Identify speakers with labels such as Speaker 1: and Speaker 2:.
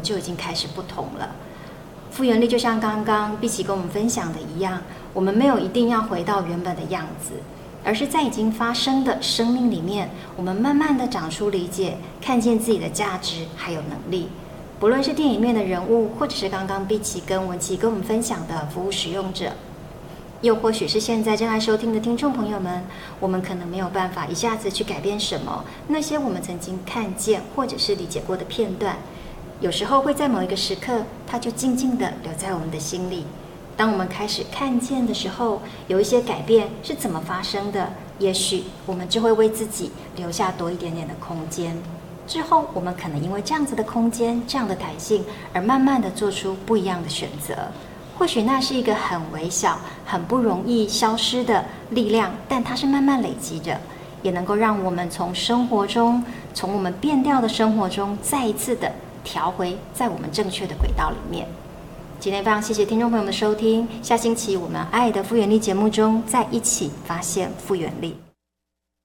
Speaker 1: 就已经开始不同了。复原力就像刚刚碧琪跟我们分享的一样，我们没有一定要回到原本的样子，而是在已经发生的生命里面，我们慢慢的长出理解，看见自己的价值还有能力。不论是电影里面的人物，或者是刚刚碧琪跟文琪跟我们分享的服务使用者，又或许是现在正在收听的听众朋友们，我们可能没有办法一下子去改变什么，那些我们曾经看见或者是理解过的片段，有时候会在某一个时刻，它就静静地留在我们的心里。当我们开始看见的时候，有一些改变是怎么发生的，也许我们就会为自己留下多一点点的空间。之后我们可能因为这样子的空间，这样的弹性，而慢慢的做出不一样的选择。或许那是一个很微小、很不容易消失的力量，但它是慢慢累积着，也能够让我们从生活中，从我们变调的生活中，再一次的调回在我们正确的轨道里面。今天非常谢谢听众朋友们的收听，下星期我们爱的复原力节目中再一起发现复原力。